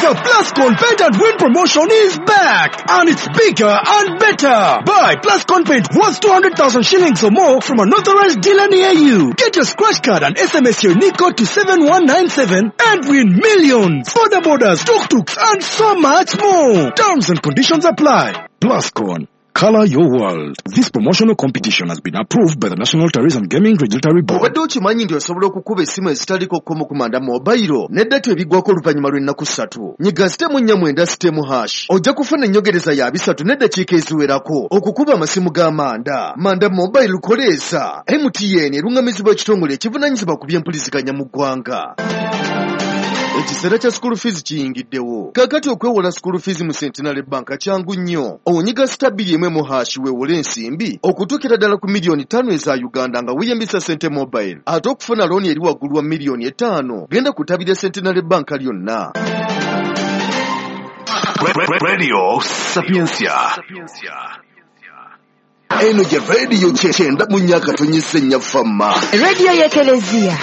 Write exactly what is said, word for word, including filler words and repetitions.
The Plascon Paint and Win promotion is back, and it's bigger and better. Buy Plascon Paint worth two hundred thousand shillings or more from an authorized dealer near you. Get your scratch card and S M S your unique code to seven one nine seven and win millions. Border borders, tuk-tuks, and so much more. Terms and conditions apply. Plascon. Color your world. This promotional competition has been approved by the National Tourism Gaming Regulatory Board. Obadde okimanyi nti osobola okukuba essimu ezitaliko kkomo ku manda mobile n'edata ebiggwako oluvannyuma lw'ennaku ssatu. Nyiga sitemu nnya mwenda sitemu hash. Ojja kufuna ennyongereza ya bisatu n'eddakiika eziwerako okukuba amasimu g'amanda. Manda mobile lukoleeza. M T N erungamizibwa ekitongole ekivunaanyizibwa ku by'empuliziganya mu ggwanga. Ekiseera kya school fees kiyingiddewo. Kakati okwewola school fees mu Centenary Bank kyangu nnyo. Onyiga star bbiri emu mu hash weewole ensimbi okutuukira ddala ku miliyoni ttaano eza Uganda nga weeyambisa Sente Mobile. Ate okufuna looni eri waggulu wa miliyoni etaano genda ku ttabi lya Centenary Bank lyonna. Radio Sapiencia. Eno gye radio kyenda mu nnyaka tonyise nnya famma. Radio y'Ekelezia.